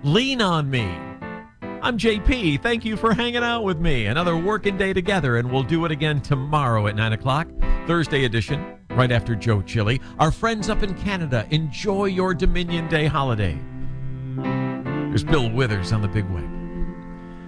Lean on Me. I'm JP. Thank you for hanging out with me. Another working day together, and we'll do it again tomorrow at 9 o'clock, Thursday edition, right after Joe Chili. Our friends up in Canada, enjoy your Dominion Day holiday. There's Bill Withers on the big wig.